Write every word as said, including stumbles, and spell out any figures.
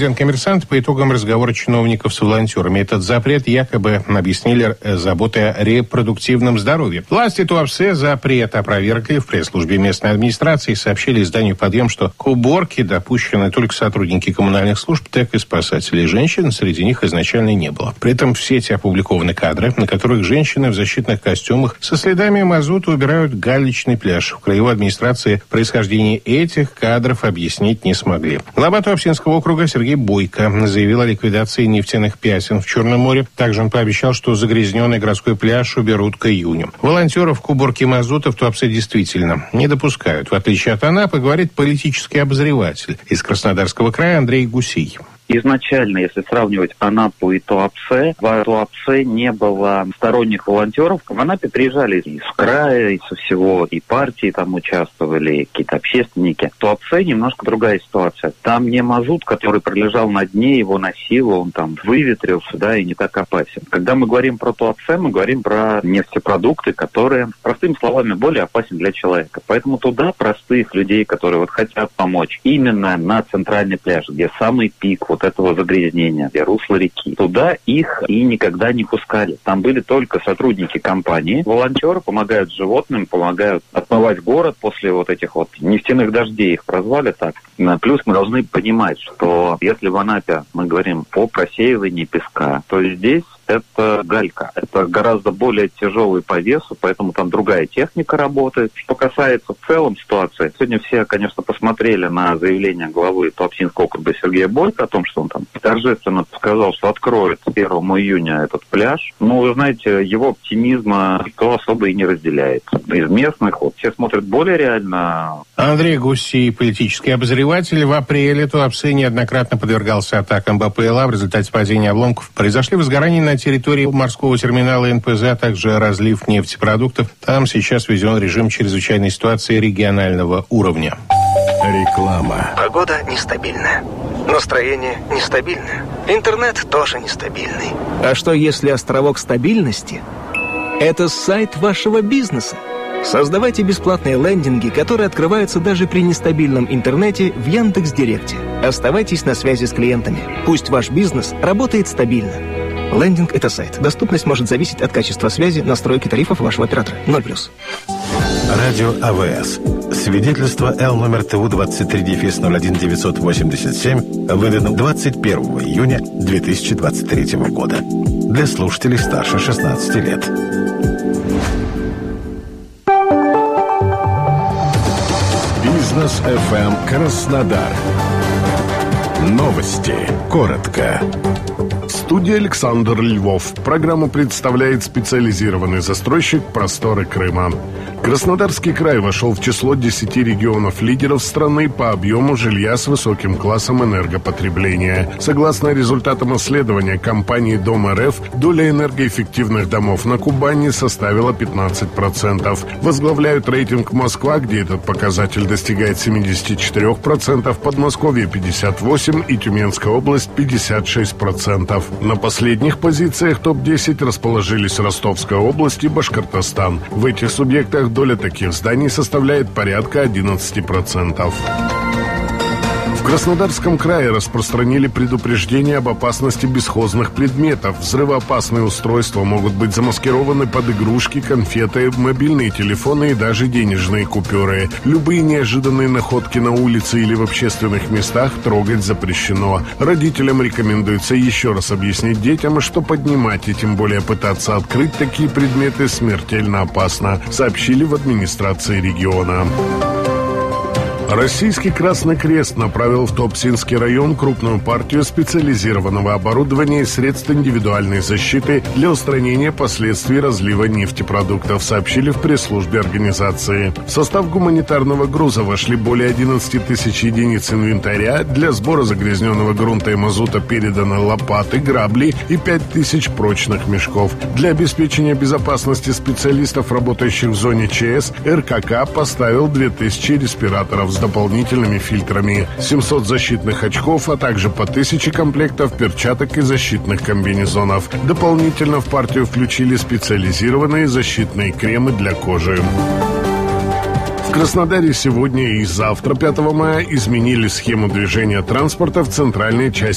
«Коммерсант» по итогам разговора чиновников с волонтерами. Этот запрет якобы объяснили заботой о репродуктивном здоровье. Власти Туапсе запрет опровергли. В пресс-службе местной администрации сообщили изданию «Подъем», что к уборке допущены только сотрудники коммунальных служб, так и спасатели. Женщин среди них изначально не было. При этом в сети опубликованы кадры, на которых женщины в защитных костюмах со следами мазута убирают галечный пляж. В краевой администрации происхождение этих кадров объяснить не смогли. Глава Туапсинского округа Сергей Бойко заявил о ликвидации нефтяных пятен в Черном море. Также он пообещал, что загрязненный городской пляж уберут к июню. Волонтеров к уборке мазута в Туапсе действительно не допускают. В отличие от Анапы, говорит политический обозреватель из Краснодарского края Андрей Гусей. Изначально, если сравнивать Анапу и Туапсе, в Туапсе не было сторонних волонтеров. В Анапе приезжали из края, из всего, и партии там участвовали, и какие-то общественники. В Туапсе немножко другая ситуация. Там не мазут, который пролежал на дне, его носило, он там выветрился, да, и не так опасен. Когда мы говорим про Туапсе, мы говорим про нефтепродукты, которые, простыми словами, более опасны для человека. Поэтому туда простых людей, которые вот хотят помочь, именно на центральный пляж, где самый пик вот этого загрязнения, где русло реки. Туда их и никогда не пускали. Там были только сотрудники компании. Волонтеры помогают животным, помогают отмывать город после вот этих вот нефтяных дождей, их прозвали так. Плюс мы должны понимать, что если в Анапе мы говорим о просеивании песка, то здесь это галька. Это гораздо более тяжелый по весу, поэтому там другая техника работает. Что касается в целом ситуации, сегодня все, конечно, посмотрели на заявление главы Туапсинского округа Сергея Бойко о том, что он там торжественно сказал, что откроет первого июня этот пляж. Но, вы знаете, его оптимизма никто особо и не разделяет. Из местных вот все смотрят более реально. Андрей Гусей, политический обозреватель. В апреле Туапсе неоднократно подвергался атакам БПЛА. В результате падения обломков произошли возгорания на территории морского терминала эн пэ зэ, а также разлив нефтепродуктов. Там сейчас введен режим чрезвычайной ситуации регионального уровня. Реклама. Погода нестабильная. Настроение нестабильное. Интернет тоже нестабильный. А что если островок стабильности – это сайт вашего бизнеса? Создавайте бесплатные лендинги, которые открываются даже при нестабильном интернете в Яндекс.Директе. Оставайтесь на связи с клиентами. Пусть ваш бизнес работает стабильно. Лендинг – это сайт. Доступность может зависеть от качества связи, настройки тарифов вашего оператора. ноль плюс. Радио а вэ эс. Свидетельство Л номер ТУ двадцать три ноль один девятьсот восемьдесят семь выдано двадцать первого июня две тысячи двадцать третьего года. Для слушателей старше шестнадцати лет. Бизнес эф эм Краснодар. Новости. Коротко. Студия «Александр Львов». Программу представляет специализированный застройщик «Просторы Крыма». Краснодарский край вошел в число десяти регионов-лидеров страны по объему жилья с высоким классом энергопотребления. Согласно результатам исследования компании «Дом эр эф», доля энергоэффективных домов на Кубани составила пятнадцать процентов. Возглавляют рейтинг Москва, где этот показатель достигает семьдесят четыре процента, Подмосковье пятьдесят восемь процентов и Тюменская область пятьдесят шесть процентов. На последних позициях топ десять расположились Ростовская область и Башкортостан. В этих субъектах доля таких зданий составляет порядка одиннадцать процентов. В Краснодарском крае распространили предупреждение об опасности бесхозных предметов. Взрывоопасные устройства могут быть замаскированы под игрушки, конфеты, мобильные телефоны и даже денежные купюры. Любые неожиданные находки на улице или в общественных местах трогать запрещено. Родителям рекомендуется еще раз объяснить детям, что поднимать и тем более пытаться открыть такие предметы смертельно опасно, сообщили в администрации региона. Российский Красный Крест направил в Туапсинский район крупную партию специализированного оборудования и средств индивидуальной защиты для устранения последствий разлива нефтепродуктов, сообщили в пресс-службе организации. В состав гуманитарного груза вошли более одиннадцати тысяч единиц инвентаря. Для сбора загрязненного грунта и мазута переданы лопаты, грабли и пять тысяч прочных мешков. Для обеспечения безопасности специалистов, работающих в зоне ЧС, эр ка ка поставил две тысячи респираторов с дополнительными фильтрами, семьсот защитных очков, а также по тысяче комплектов перчаток и защитных комбинезонов. Дополнительно в партию включили специализированные защитные кремы для кожи. В Краснодаре сегодня и завтра, пятого мая, изменили схему движения транспорта в центральной части